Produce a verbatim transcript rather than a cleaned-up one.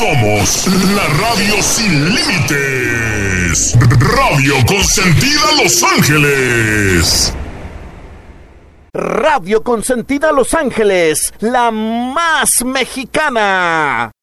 Somos la radio sin límites. Radio Consentida Los Ángeles. Radio Consentida Los Ángeles, la más mexicana.